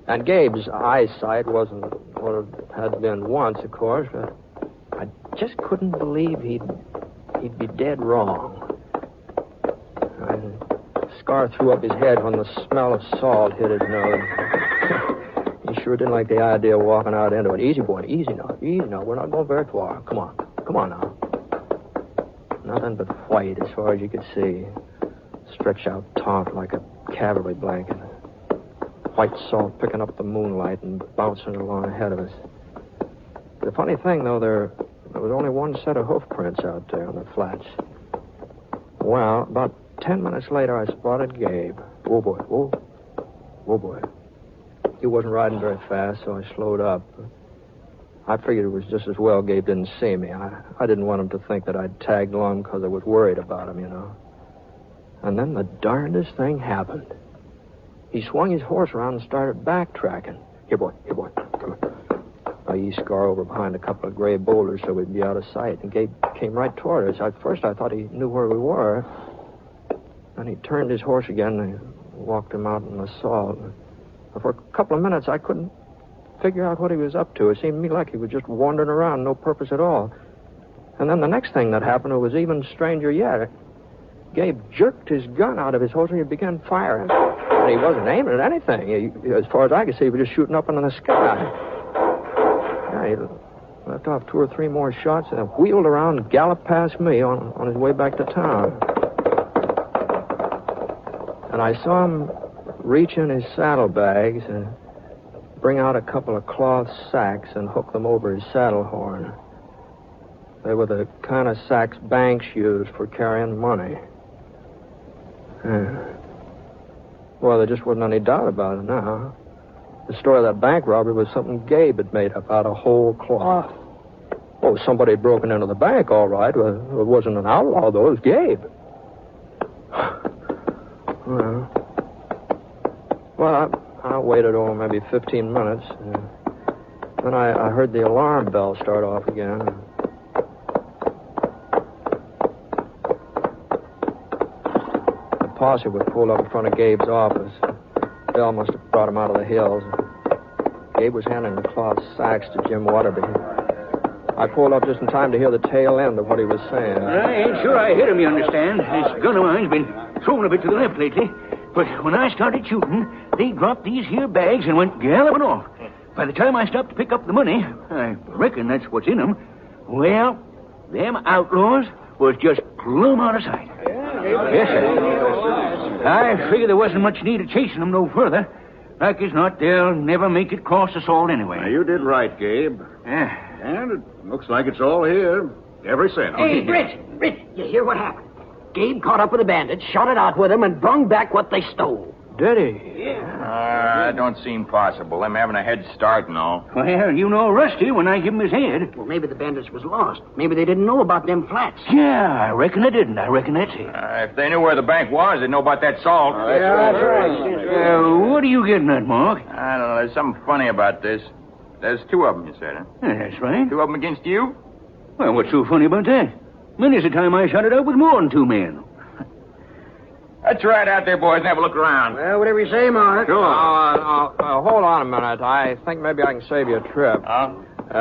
And Gabe's eyesight wasn't what it had been once, of course, but I just couldn't believe he'd be dead wrong. Scar threw up his head when the smell of salt hit his nose. He sure didn't like the idea of walking out into it. Easy, boy, easy now. We're not going very far. Come on now. Nothing but white as far as you could see. Stretched out taut like a cavalry blanket. White salt picking up the moonlight and bouncing along ahead of us. The funny thing, though, there was only one set of hoof prints out there on the flats. Well, about 10 minutes later, I spotted Gabe. Oh, boy. He wasn't riding very fast, so I slowed up. I figured it was just as well Gabe didn't see me. I didn't want him to think that I'd tagged along because I was worried about him, And then the darndest thing happened. He swung his horse around and started backtracking. Here, boy. Come on. I eased Scar over behind a couple of gray boulders so we'd be out of sight, and Gabe came right toward us. At first, I thought he knew where we were. Then he turned his horse again and walked him out in the salt. For a couple of minutes, I couldn't figure out what he was up to. It seemed to me like he was just wandering around, no purpose at all. And then the next thing that happened was even stranger yet. Gabe jerked his gun out of his holster and he began firing. And he wasn't aiming at anything. As far as I could see, he was just shooting up into the sky. Yeah, he left off 2 or 3 more shots and then wheeled around and galloped past me on his way back to town. And I saw him reach in his saddlebags and bring out a couple of cloth sacks and hook them over his saddle horn. They were the kind of sacks banks used for carrying money. Well, there just wasn't any doubt about it now. The story of that bank robbery was something Gabe had made up out of whole cloth. Oh, somebody had broken into the bank, all right. Well, it wasn't an outlaw, though. It was Gabe. Well, I waited maybe 15 minutes. Then I heard the alarm bell start off again. The posse was pulled up in front of Gabe's office. Bell must have brought him out of the hills. Gabe was handing the cloth sacks to Jim Waterby. I pulled up just in time to hear the tail end of what he was saying. I ain't sure I hit him, you understand. This gun of mine's been thrown a bit to the left lately. But when I started shooting, they dropped these here bags and went galloping off. By the time I stopped to pick up the money, I reckon that's what's in them, well, them outlaws was just plumb out of sight. Yes, sir. I figured there wasn't much need of chasing them no further. Like as not, they'll never make it cross the salt anyway. You did right, Gabe. Yeah. And it looks like it's all here. Every cent. Hey, Britt, you hear what happened? Gabe caught up with the bandits, shot it out with them, and brung back what they stole. Did he? Yeah. That don't seem possible. Them having a head start and all. Well, you know Rusty when I give him his head. Well, maybe the bandits was lost. Maybe they didn't know about them flats. Yeah, I reckon they didn't. I reckon that's it. If they knew where the bank was, they'd know about that salt. That's right. What are you getting at, Mark? I don't know. There's something funny about this. There's 2 of them, you said, huh? Yeah, that's right. 2 of them against you? Well, what's so funny about that? Many's the time I shot it out with more than 2 men. Let's ride out there, boys, and have a look around. Well, whatever you say, Mark. Sure. Hold on a minute. I think maybe I can save you a trip. Huh?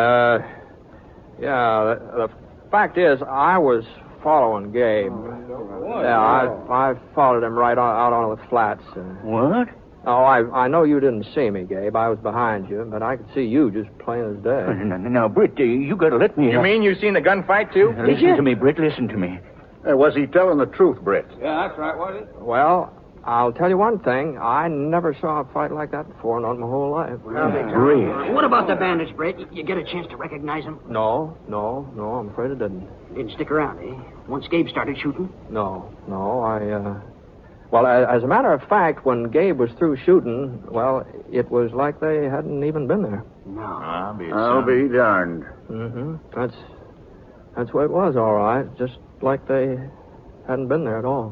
The fact is, I was following Gabe. I followed him right out on the flats. What? Oh, I know you didn't see me, Gabe. I was behind you, but I could see you just plain as day. Now, Britt, you got to let me... You mean you seen the gunfight, too? Listen to me, Britt. Listen to me. Was he telling the truth, Britt? Yeah, that's right, was it? Well, I'll tell you one thing. I never saw a fight like that before, not in my whole life. Great. What about the bandits, Britt? You get a chance to recognize them? No, I'm afraid it didn't. Didn't stick around, eh? Once Gabe started shooting? No, Well, as a matter of fact, when Gabe was through shooting, well, it was like they hadn't even been there. No. I'll be darned. Mm-hmm. That's what it was, all right. Just like they hadn't been there at all.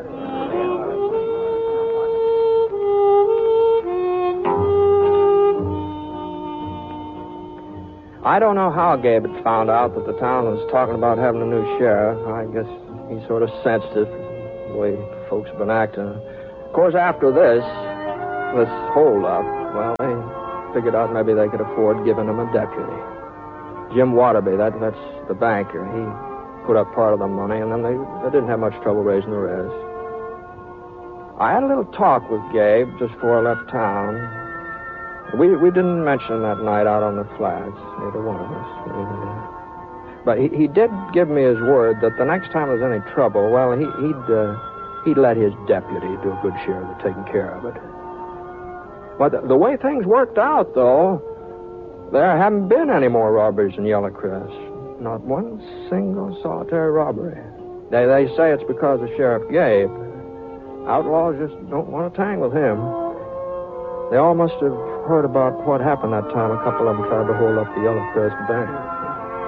I don't know how Gabe had found out that the town was talking about having a new sheriff. I guess he sort of sensed it, the way folks have been acting. Of course, after this holdup, well, figured out maybe they could afford giving him a deputy. Jim Waterby, that's the banker. He put up part of the money, and then they didn't have much trouble raising the rest. I had a little talk with Gabe just before I left town. We didn't mention that night out on the flats, neither one of us. But he did give me his word that the next time there's any trouble, well, he'd let his deputy do a good share of the taking care of it. But the way things worked out, though, there haven't been any more robberies in Yellow Crest. Not one single solitary robbery. They say it's because of Sheriff Gabe. Outlaws just don't want to tangle with him. They all must have heard about what happened that time a couple of them tried to hold up the Yellow Crest Bank.